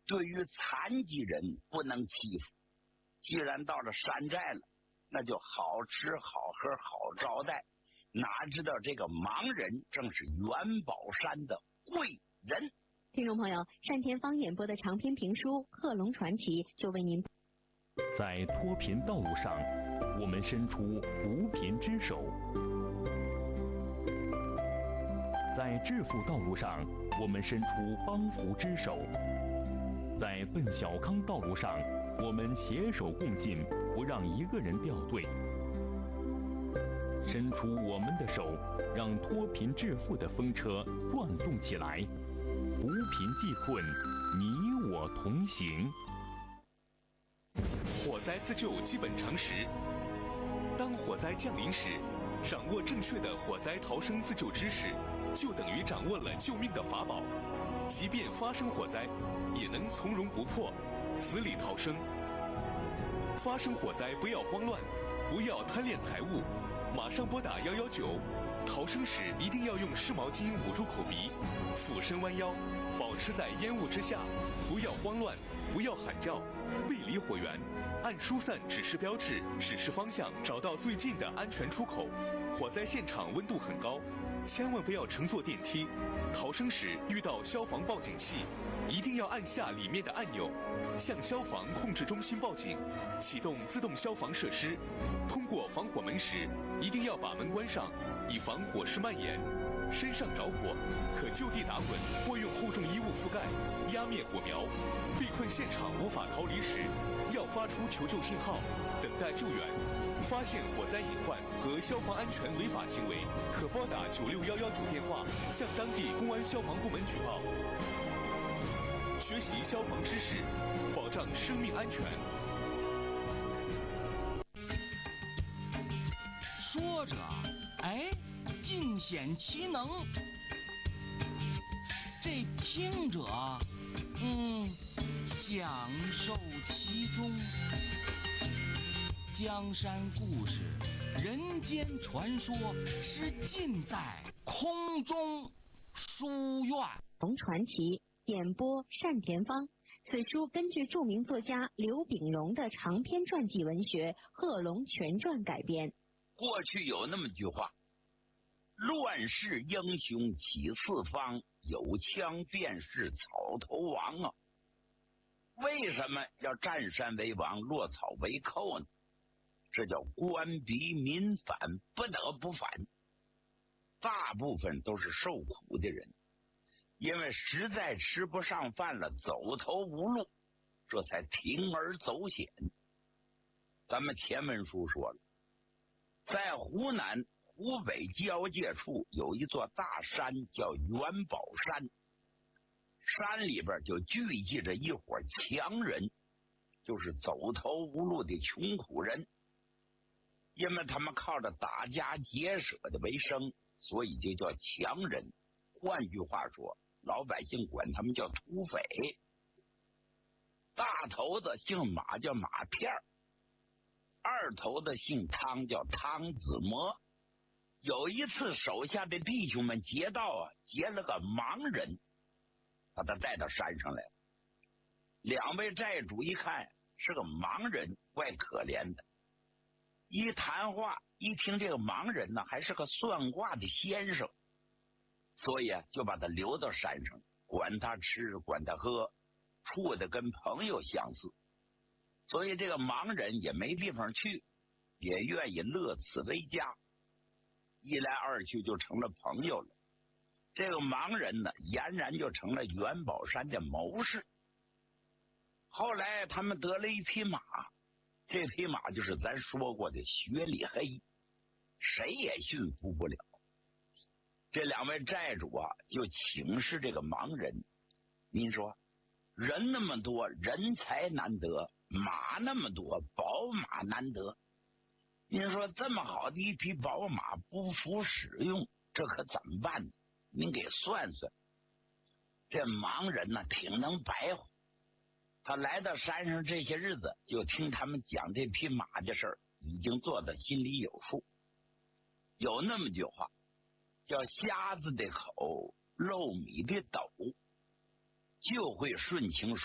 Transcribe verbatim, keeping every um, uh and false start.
对于残疾人不能欺负。既然到了山寨了，那就好吃好喝好招待。哪知道这个盲人正是元宝山的贵人。 听众朋友，单田芳演播的长篇评书《贺龙传奇》就为您。 在脱贫道路上，我们伸出扶贫之手；在致富道路上，我们伸出帮扶之手；在奔小康道路上，我们携手共进，不让一个人掉队。伸出我们的手，让脱贫致富的风车转动起来，扶贫济困，你我同行。 火灾自救基本常识：当火灾降临时，掌握正确的火灾逃生自救知识，就等于掌握了救命的法宝。即便发生火灾，也能从容不迫，死里逃生。发生火灾不要慌乱，不要贪恋财物，马上拨打一一九。逃生时一定要用湿毛巾捂住口鼻，俯身弯腰，保持在烟雾之下，不要慌乱，不要喊叫，背离火源，按疏散指示标志指示方向，找到最近的安全出口。火灾现场温度很高，千万不要乘坐电梯。逃生时遇到消防报警器，一定要按下里面的按钮，向消防控制中心报警，启动自动消防设施。通过防火门时，一定要把门关上，以防火势蔓延。身上着火，可就地打滚或用厚重衣物覆盖，压灭火苗。被困现场无法逃离时，要发出求救信号，等待救援。发现火灾隐患和消防安全违法行为，可拨打九六一一九电话向当地公安消防部门举报。学习消防知识，保障生命安全。 说着，哎，尽显其能；这听者，嗯，享受其中。江山故事、人间传说是尽在空中书院。 龙传奇演播单田芳。此书根据著名作家刘秉荣的长篇传记文学《贺龙全传》改编。 过去有那么句话：乱世英雄起四方，有枪便是草头王啊。为什么要占山为王，落草为寇呢？这叫官逼民反，不得不反。大部分都是受苦的人，因为实在吃不上饭了，走投无路，这才铤而走险。咱们前文书说了，在湖南湖北交界处有一座大山叫元宝山，山里边就聚集着一伙强人，就是走投无路的穷苦人。因为他们靠着打家劫舍的为生，所以就叫强人。换句话说，老百姓管他们叫土匪。大头子姓马，叫马片儿；二头子姓汤，叫汤子模。有一次，手下的弟兄们劫道啊，劫了个盲人，把他带到山上来了。两位寨主一看是个盲人，怪可怜的。一谈话，一听这个盲人呢，还是个算卦的先生，所以啊，就把他留到山上，管他吃，管他喝，处的跟朋友相似。所以这个盲人也没地方去，也愿意乐此为家。一来二去就成了朋友了。这个盲人呢，俨然就成了元宝山的谋士。后来他们得了一匹马，这匹马就是咱说过的雪里黑，谁也驯服不了。这两位寨主啊，就请示这个盲人，您说人那么多，人才难得，马那么多，宝马难得，您说这么好的一匹宝马不服使用，这可怎么办呢？您给算算。这盲人呢，挺能白话，他来到山上这些日子，就听他们讲这匹马的事儿，已经做到心里有数。有那么句话叫瞎子的口，漏米的斗，就会顺情